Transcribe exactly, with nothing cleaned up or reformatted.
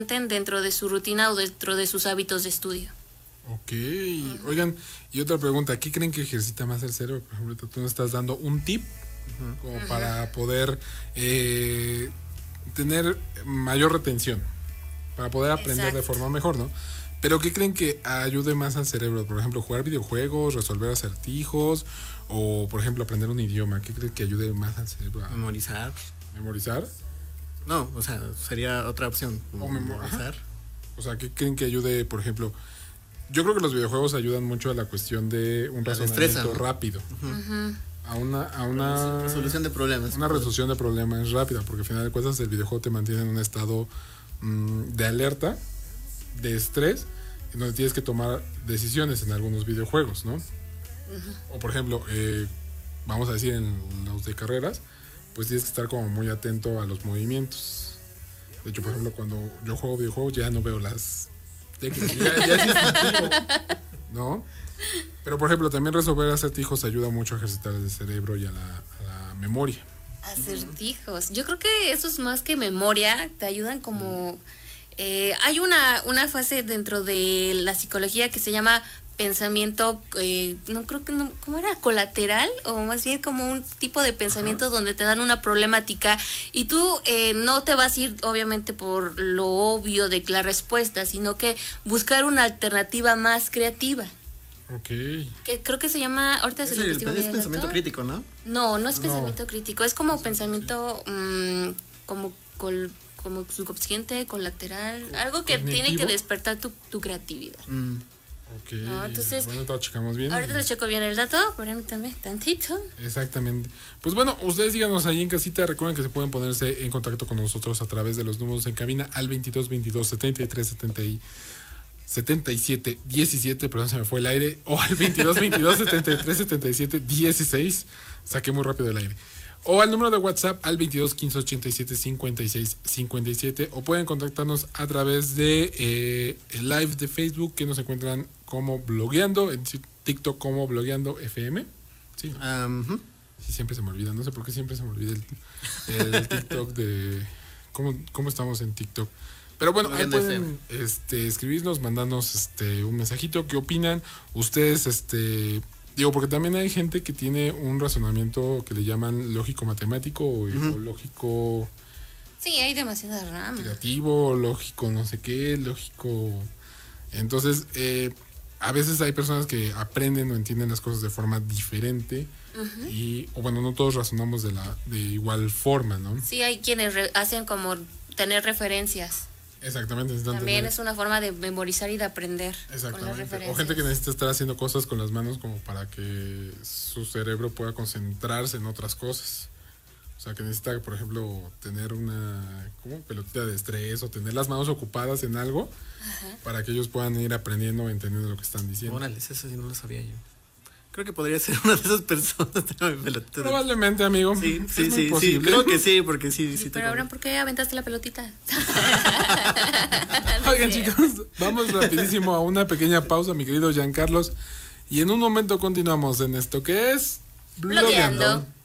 dentro de su rutina o dentro de sus hábitos de estudio. Ok, uh-huh. Oigan, y otra pregunta, ¿qué creen que ejercita más el cerebro? Por ejemplo, tú nos estás dando un tip uh-huh. como uh-huh. para poder eh, tener mayor retención, para poder aprender Exacto. de forma mejor, ¿no? Pero ¿qué creen que ayude más al cerebro? Por ejemplo, jugar videojuegos, resolver acertijos, o por ejemplo, aprender un idioma. ¿Qué creen que ayude más al cerebro? Memorizar. ¿Memorizar? No, o sea, sería otra opción. O memorizar. O sea, ¿qué creen que ayude, por ejemplo? Yo creo que los videojuegos ayudan mucho a la cuestión de un la razonamiento destreza, ¿no? rápido. Uh-huh. A una, a una resolución de problemas. Una resolución de problemas rápida, porque al final de cuentas el videojuego te mantiene en un estado mmm, de alerta, de estrés, en donde tienes que tomar decisiones en algunos videojuegos, ¿no? Uh-huh. O por ejemplo, eh, vamos a decir en los de carreras, pues tienes que estar como muy atento a los movimientos. De hecho, por ejemplo, cuando yo juego videojuegos ya no veo las teclas, ya, ya es instintivo, ¿no? Pero por ejemplo, también resolver acertijos ayuda mucho a ejercitar el cerebro y a la, a la memoria. Acertijos, yo creo que eso es más que memoria, te ayudan como... Eh, hay una, una fase dentro de la psicología que se llama pensamiento, eh, no creo que, no, ¿cómo era? Colateral, o más bien como un tipo de pensamiento Ajá. donde te dan una problemática y tú eh, no te vas a ir obviamente por lo obvio de la respuesta, sino que buscar una alternativa más creativa. Ok. Que creo que se llama, ahorita se lo Es, es pensamiento crítico, ¿no? No, no es pensamiento no. crítico, es como pensamiento mmm, como col, como subconsciente, colateral, algo que ¿Cognitivo? Tiene que despertar tu, tu creatividad. Mm. Ok, no, entonces, bueno, lo checamos bien. Ahorita lo checo bien el dato, permítanme tantito. Exactamente. Pues bueno, ustedes díganos ahí en casita, recuerden que se pueden ponerse en contacto con nosotros a través de los números en cabina al veintidós veintidós setenta y tres setenta y setenta y siete diecisiete, perdón, se me fue el aire, o al veintidós veintidós setenta y tres setenta y siete dieciséis, saqué muy rápido el aire. O al número de WhatsApp al veintidós quince ochenta y siete cincuenta y seis cincuenta y siete, o pueden contactarnos a través de eh, el live de Facebook que nos encuentran como Blogueando, en TikTok como Blogueando F M. Sí, um, sí, siempre se me olvida, no sé por qué siempre se me olvida el, el TikTok de cómo, cómo estamos en TikTok. Pero bueno, ahí pueden este, escribirnos, mandarnos este, un mensajito, qué opinan ustedes, este... Digo, porque también hay gente que tiene un razonamiento que le llaman lógico-matemático o, uh-huh. o lógico... Sí, hay demasiadas ramas. Creativo, lógico, no sé qué, lógico... Entonces, eh, a veces hay personas que aprenden o entienden las cosas de forma diferente uh-huh. y, o bueno, no todos razonamos de, la, de igual forma, ¿no? Sí, hay quienes re- hacen como tener referencias. Exactamente. También tener... es una forma de memorizar y de aprender. Exactamente. O gente que necesita estar haciendo cosas con las manos como para que su cerebro pueda concentrarse en otras cosas. O sea, que necesita, por ejemplo, tener una ¿cómo? pelotita de estrés o tener las manos ocupadas en algo Ajá. para que ellos puedan ir aprendiendo o entendiendo lo que están diciendo. Órale, eso sí no lo sabía yo. Creo que podría ser una de esas personas. Probablemente, amigo. Sí, sí, sí, sí, creo que sí, porque sí. sí, sí pero ahora, ¿por qué aventaste la pelotita? Oigan, chicos, vamos rapidísimo a una pequeña pausa, mi querido Giancarlos. Y en un momento continuamos en esto que es... Blogueando.